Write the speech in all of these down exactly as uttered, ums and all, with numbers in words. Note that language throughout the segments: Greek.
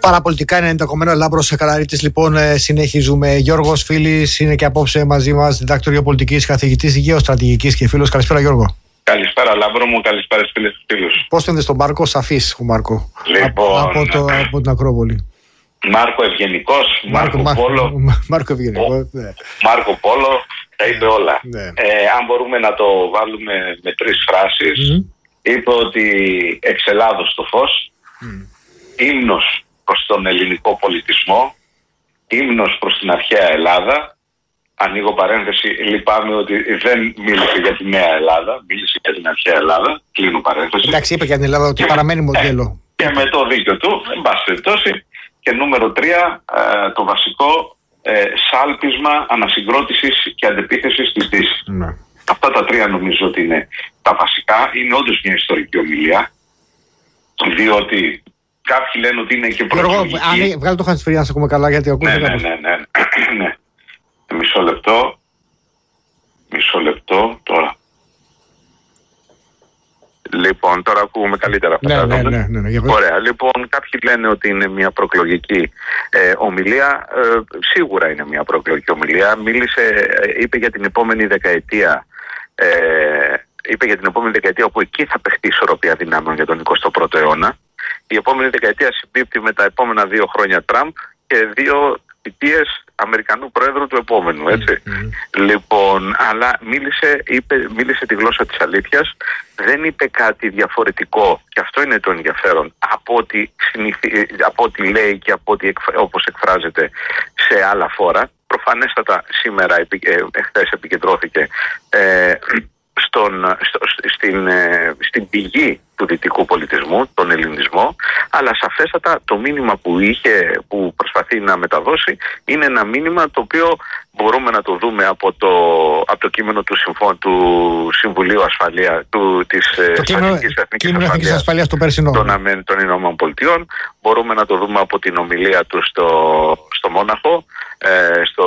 Παραπολιτικά ενενήντα κομμένα Λάμπρος Καραρίτης. Λοιπόν, ε, συνεχίζουμε. Γιώργος Φίλης είναι και απόψε μαζί μας, διδάκτοριο πολιτικής, καθηγητής γεωστρατηγικής και φίλος. Καλησπέρα, Γιώργο. Καλησπέρα, Λάμπρο μου, καλησπέρα στις φίλες και φίλους. Πώς φαίνεται στον Μάρκο, σαφής ο Μάρκο. Λοιπόν, από, από, το, από την Ακρόπολη. Μάρκο Ευγενικός, Μάρκο, Μάρκο Πόλο. Μάρκο Ευγενικό, ναι. Μάρκο Πόλο, τα είπε όλα. Ναι. Ε, αν μπορούμε να το βάλουμε με τρεις φράσεις, mm-hmm. είπε ότι εξ Ελλάδος το φως, mm. ύμνος προς τον ελληνικό πολιτισμό, ύμνος προς την αρχαία Ελλάδα. Ανοίγω παρένθεση, λυπάμαι ότι δεν μίλησε για τη νέα Ελλάδα, μίλησε για την αρχαία Ελλάδα. Κλείνω παρένθεση. Εντάξει, είπε για την Ελλάδα ότι και παραμένει μοντέλο. Και με το δίκιο του, εν πάση περιπτώσει. Και νούμερο τρία, ε, το βασικό ε, σάλπισμα ανασυγκρότησης και αντεπίθεσης της Δύσης. Ναι. Αυτά τα τρία νομίζω ότι είναι τα βασικά. Είναι όντως μια ιστορική ομιλία, διότι κάποιοι λένε ότι είναι και προεκλογική. Γιώργο, βγάλε το χαντσφυρί να σε ακούμε καλά, γιατί ακούγεται. Ναι, ναι, ναι, ναι, ναι. Μισό λεπτό. Μισό λεπτό τώρα. Λοιπόν, τώρα ακούμε καλύτερα. Ναι, ναι, ναι, ναι, ναι. Ωραία. Λοιπόν, κάποιοι λένε ότι είναι μια προεκλογική ε, ομιλία. Ε, σίγουρα είναι μια προεκλογική ομιλία. Μίλησε, είπε για την επόμενη δεκαετία. Ε, είπε για την επόμενη δεκαετία όπου εκεί θα παιχτεί η ισορροπία δυνάμεων για τον εικοστό πρώτο αιώνα. Η επόμενη δεκαετία συμπίπτει με τα επόμενα δύο χρόνια Τραμπ και δύο θητείες Αμερικανού Πρόεδρου του επόμενου, έτσι. Mm-hmm. Λοιπόν, αλλά μίλησε, είπε, μίλησε τη γλώσσα της αλήθειας, δεν είπε κάτι διαφορετικό, και αυτό είναι το ενδιαφέρον, από ό,τι, συνηθι... από ό,τι λέει και από ό,τι εκφ... όπως εκφράζεται σε άλλα φόρα. Προφανέστατα σήμερα, ε, εχθές επικεντρώθηκε ε, στον, στο, στην, ε, στην πηγή του δυτικού πολιτισμού, τον ελληνισμό, αλλά σαφέστατα το μήνυμα που είχε, που προσπαθεί να μεταδώσει, είναι ένα μήνυμα το οποίο μπορούμε να το δούμε από το, από το κείμενο του, συμφώ, του Συμβουλίου Ασφαλείας, του, της Εθνικής Ασφαλείας, Ασφαλείας του περσινό των, των Ηνωμένων Πολιτειών, μπορούμε να το δούμε από την ομιλία του στο, στο Μόναχο, ε, στο...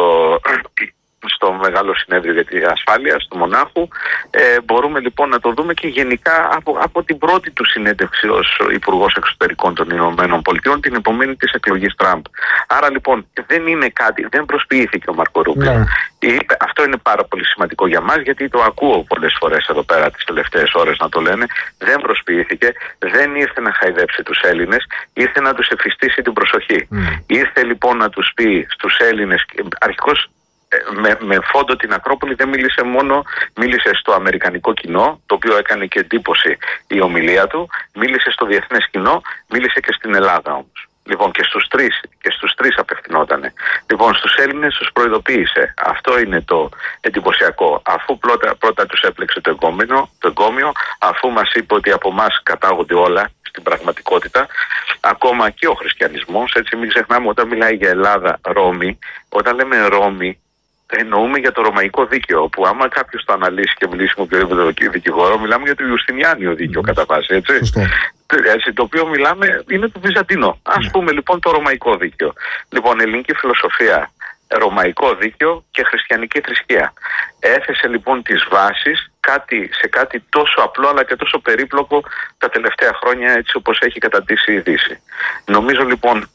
στο Μεγάλο Συνέδριο για την Ασφάλεια του Μονάχου. Ε, μπορούμε λοιπόν να το δούμε και γενικά από, από την πρώτη του συνέντευξη ως Υπουργός Εξωτερικών των Ηνωμένων Πολιτειών, την επομένη της εκλογής Τραμπ. Άρα λοιπόν δεν είναι κάτι, δεν προσποιήθηκε ο Μάρκο Ρούμπιο. Yeah. Αυτό είναι πάρα πολύ σημαντικό για μας, γιατί το ακούω πολλές φορές εδώ πέρα τις τελευταίες ώρες να το λένε. Δεν προσποιήθηκε, δεν ήρθε να χαϊδέψει τους Έλληνες, ήρθε να τους εφιστήσει την προσοχή. Mm. Ήρθε λοιπόν να τους πει στους Έλληνες, αρχικώς Με, με φόντο την Ακρόπολη, δεν μίλησε μόνο, μίλησε στο αμερικανικό κοινό, το οποίο έκανε και εντύπωση η ομιλία του, μίλησε στο διεθνές κοινό, μίλησε και στην Ελλάδα όμως. Λοιπόν, και στους τρεις, και στους τρεις απευθυνότανε. Λοιπόν, στους Έλληνες τους προειδοποίησε. Αυτό είναι το εντυπωσιακό. Αφού πρώτα, πρώτα τους έπλεξε το εγκόμιο, το εγκόμιο, αφού μας είπε ότι από εμάς κατάγονται όλα στην πραγματικότητα, ακόμα και ο χριστιανισμός, έτσι μην ξεχνάμε, όταν μιλάει για Ελλάδα, Ρώμη, όταν λέμε Ρώμη, εννοούμε για το ρωμαϊκό δίκαιο, που άμα κάποιος το αναλύσει και μιλήσει με οποιοδήποτε δικηγόρο, μιλάμε για το Ιουστινιάνιο δίκαιο mm. κατά βάση, έτσι. έτσι. Το οποίο μιλάμε είναι το Βυζαντινό. Ας mm. πούμε λοιπόν το ρωμαϊκό δίκαιο. Λοιπόν, ελληνική φιλοσοφία, ρωμαϊκό δίκαιο και χριστιανική θρησκεία. Έθεσε λοιπόν τις βάσεις κάτι, σε κάτι τόσο απλό αλλά και τόσο περίπλοκο τα τελευταία χρόνια, έτσι όπως έχει καταντήσει η Δύση. Νομίζω λοιπόν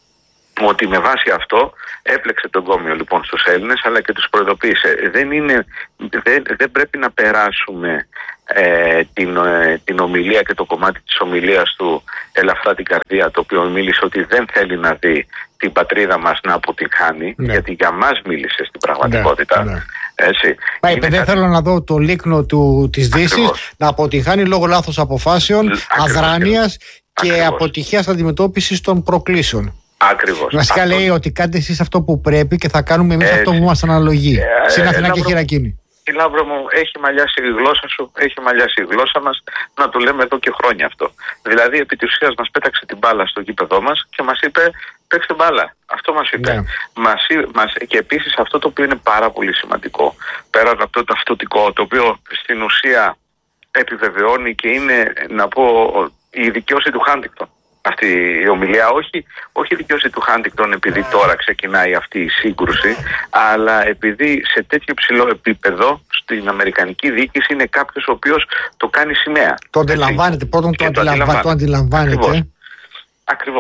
ότι με βάση αυτό έπλεξε τον κόμιο λοιπόν στους Έλληνες, αλλά και τους προειδοποίησε. Δεν, είναι, δεν, δεν πρέπει να περάσουμε ε, την, ε, την ομιλία και το κομμάτι της ομιλίας του ελαφρά την καρδία, το οποίο μίλησε ότι δεν θέλει να δει την πατρίδα μας να αποτυγχάνει, ναι. γιατί για μας μίλησε στην πραγματικότητα. Ναι, ναι. Έτσι. Μα είπε, δεν θέλω να δω το λίκνο του, της Δύσης να αποτυγχάνει λόγω λάθος αποφάσεων, αδράνειας και Ακριβώς. αποτυχίας αντιμετώπισης των προκλήσεων. Ακριβώς. Βασικά αυτό... λέει ότι κάντε εσείς αυτό που πρέπει και θα κάνουμε εμείς αυτό που μας αναλογεί. Ε, Στην Αθηνά ε, και Χειρακίνη. Λάμπρο μου, έχει μαλλιάσει η γλώσσα σου, έχει μαλλιάσει η γλώσσα μας, να το λέμε εδώ και χρόνια αυτό. Δηλαδή, επί της ουσίας μας πέταξε την μπάλα στο γήπεδό μας και μας είπε, παίξτε μπάλα. Αυτό μας είπε. Yeah. Μας, μας, και επίσης αυτό το οποίο είναι πάρα πολύ σημαντικό, πέρα από το ταυτοτικό, το οποίο στην ουσία επιβεβαιώνει και είναι, να πω, η δικαίωση του Χάντιγκτον. Αυτή η ομιλία, όχι, όχι η δικαίωση του Χάντιγκτον επειδή τώρα ξεκινάει αυτή η σύγκρουση, αλλά επειδή σε τέτοιο υψηλό επίπεδο στην Αμερικανική διοίκηση είναι κάποιος ο οποίος το κάνει σημαία. Το αντιλαμβάνεται, πρώτον το, αντιλαμβα... το αντιλαμβάνεται. Ακριβώς. Ακριβώς.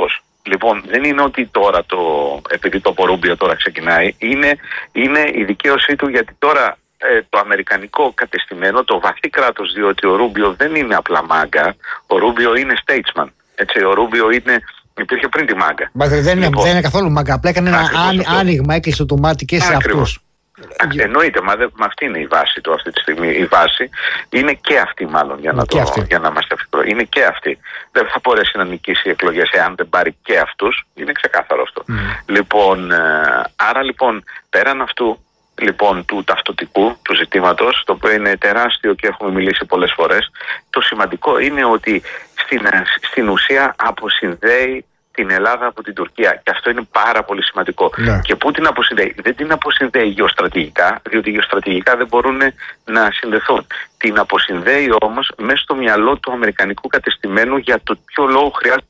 Λοιπόν, δεν είναι ότι τώρα το, επειδή το Ρούμπιο τώρα ξεκινάει, είναι, είναι η δικαίωσή του, γιατί τώρα ε, το αμερικανικό κατεστημένο, το βαθύ κράτος, διότι ο Ρούμπιο δεν είναι απλά μάγκα, ο Ρούμπιο είναι statesman. Έτσι, ο Ρούμπιο είναι, υπήρχε πριν τη μάγκα. Μα δεν, είναι, λοιπόν, δεν είναι καθόλου μάγκα, απλά έκανε ένα άνοιγμα, έκλεισε το μάτι και σε αυτούς. Εννοείται, μα, δε, μα αυτή είναι η βάση του αυτή τη στιγμή. Η βάση είναι και αυτή, μάλλον, για να, το, για να είμαστε ευθυγρό. Είναι και αυτή. Δεν θα μπορέσει να νικήσει οι εκλογές εάν δεν πάρει και αυτούς. Είναι ξεκάθαρο αυτό. Mm. Λοιπόν, ε, άρα λοιπόν, πέραν αυτού λοιπόν, του ταυτοτικού του ζητήματος, το οποίο είναι τεράστιο και έχουμε μιλήσει πολλές φορές, το σημαντικό είναι ότι στην, στην ουσία αποσυνδέει την Ελλάδα από την Τουρκία, και αυτό είναι πάρα πολύ σημαντικό. Ναι. Και πού την αποσυνδέει? Δεν την αποσυνδέει γεωστρατηγικά, διότι γεωστρατηγικά δεν μπορούν να συνδεθούν. Την αποσυνδέει όμως μέσα στο μυαλό του αμερικανικού κατεστημένου για το ποιο λόγο χρειάζεται.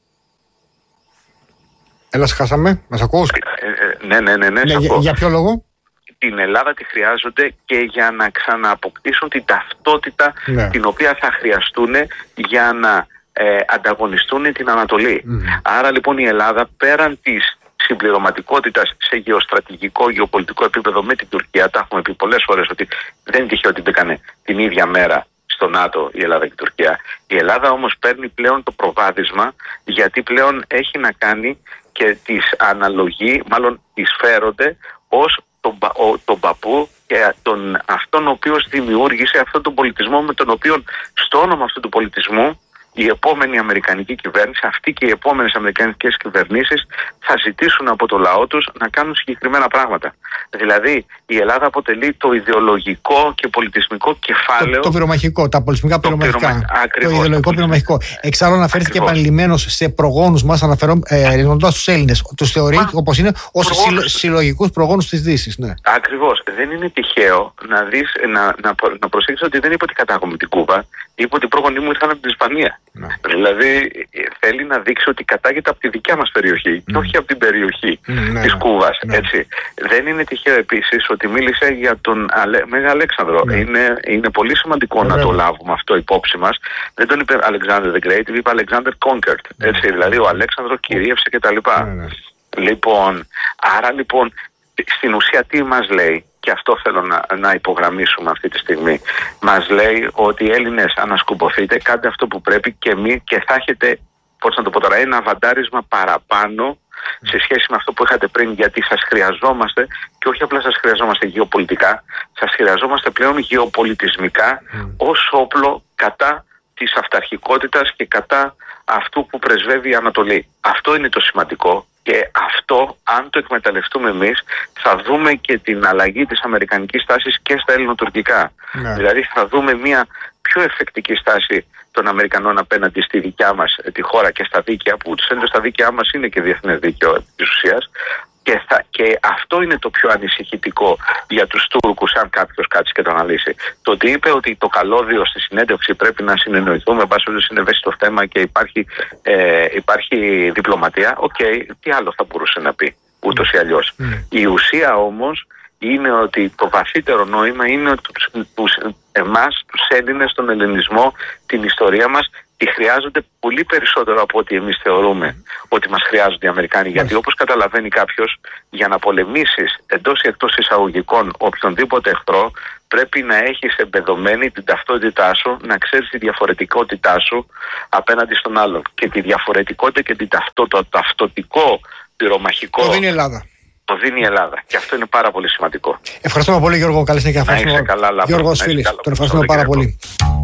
Έλα, σε χάσαμε, μας ακούς? Ε, ε, ναι, ναι, ναι, ναι, ναι για, για ποιο λόγο? Την Ελλάδα τη χρειάζονται και για να ξανααποκτήσουν την ταυτότητα, ναι, την οποία θα χρειαστούν για να Ε, ανταγωνιστούν την Ανατολή. Mm. Άρα λοιπόν η Ελλάδα, πέραν της συμπληρωματικότητας σε γεωστρατηγικό, γεωπολιτικό επίπεδο με την Τουρκία, τα έχουμε πει πολλές φορές ότι δεν είναι τυχαίο ότι μπήκανε την ίδια μέρα στο ΝΑΤΟ η Ελλάδα και η Τουρκία. Η Ελλάδα όμως παίρνει πλέον το προβάδισμα, γιατί πλέον έχει να κάνει και τις αναλογεί, μάλλον τις φέρονται ως τον, τον παππού και τον, αυτόν ο οποίος δημιούργησε αυτόν τον πολιτισμό, με τον οποίο στο όνομα αυτού του πολιτισμού η επόμενη αμερικανική κυβέρνηση, αυτή και οι επόμενες αμερικανικές κυβερνήσεις θα ζητήσουν από το λαό τους να κάνουν συγκεκριμένα πράγματα. Δηλαδή η Ελλάδα αποτελεί το ιδεολογικό και πολιτισμικό κεφάλαιο. Το, το πυρομαχικό, τα πολιτισμικά πυρομαχικά. Πυρομα... Το ιδεολογικό πυρομαχικό. Εξάλλου αναφέρθηκε επανειλημμένως σε προγόνους μας, αναφέροντας τους Έλληνες. Τους θεωρεί, όπως είναι, ως συλλογικούς προγόνους της Δύσης. Ναι. Ακριβώς. Δεν είναι τυχαίο να, δεις, να, να, να προσέξεις ότι δεν είπε ότι κατάγομαι την Κούβα, είπε ότι οι πρόγονοί μου ήρθαν από την Ισπανία. Ναι. Δηλαδή θέλει να δείξει ότι κατάγεται από τη δικιά μας περιοχή, mm. και όχι από την περιοχή mm, της ναι, Κούβας. Ναι. Έτσι. Δεν είναι τυχαίο επίσης ότι μίλησε για τον Αλε... Μέγα Αλέξανδρο. Ναι. Είναι, είναι πολύ σημαντικό ναι, να το λάβουμε αυτό υπόψη μας. Δεν τον είπε Alexander the Great, είπε Alexander Conquered. Ναι. Έτσι. Δηλαδή ο Αλέξανδρο κυρίευσε κτλ. Ναι, ναι. Λοιπόν, άρα λοιπόν στην ουσία τι μας λέει? Και αυτό θέλω να, να υπογραμμίσουμε αυτή τη στιγμή. Μας λέει ότι οι Έλληνες ανασκουμποθείτε, κάντε αυτό που πρέπει και, μη, και θα έχετε, πώς να το πω τώρα, ένα βαντάρισμα παραπάνω σε σχέση με αυτό που είχατε πριν, γιατί σας χρειαζόμαστε, και όχι απλά σας χρειαζόμαστε γεωπολιτικά, σας χρειαζόμαστε πλέον γεωπολιτισμικά mm. ως όπλο κατά της αυταρχικότητας και κατά αυτού που πρεσβεύει η Ανατολή. Αυτό είναι το σημαντικό. Και αυτό, αν το εκμεταλλευτούμε εμείς, θα δούμε και την αλλαγή της αμερικανικής στάσης και στα ελληνοτουρκικά. Ναι. Δηλαδή θα δούμε μια πιο εφεκτική στάση των Αμερικανών απέναντι στη δικιά μας τη χώρα και στα δίκαια, που τους φαίνεται στα δίκαιά μας είναι και διεθνές δίκαιο της ουσίας. Και, θα, και αυτό είναι το πιο ανησυχητικό για τους Τούρκους, αν κάποιος κάτσει και το αναλύσει. Το ότι είπε ότι το καλώδιο στη συνέντευξη πρέπει να συνεννοηθούμε, βάσει ότι συνεβέσει το θέμα και υπάρχει, ε, υπάρχει διπλωματία, οκ, okay, τι άλλο θα μπορούσε να πει, ούτως ή αλλιώς. Mm. Η ουσία όμως είναι ότι το βαθύτερο νόημα είναι ότι τους, τους, εμάς, τους Έλληνες, τον ελληνισμό, την ιστορία μας, τη χρειάζονται πολύ περισσότερο από ό,τι εμείς θεωρούμε mm. ότι μας χρειάζονται οι Αμερικάνοι. Mm. Γιατί όπως καταλαβαίνει κάποιος, για να πολεμήσεις εντός ή εκτός εισαγωγικών οποιονδήποτε εχθρό, πρέπει να έχεις εμπεδομένη την ταυτότητά σου, να ξέρεις τη διαφορετικότητά σου απέναντι στον άλλον. Και τη διαφορετικότητα και την ταυτό, το ταυτοτικό πυρομαχικό το δίνει η Ελλάδα. Το δίνει η Ελλάδα. Και αυτό είναι πάρα πολύ σημαντικό. Ευχαριστούμε πολύ, Γιώργο. Καλή συνέχεια. Να είσαι καλά, Λάμπρο. Γιώργος Φίλης. Τον ευχαριστούμε πάρα πολύ.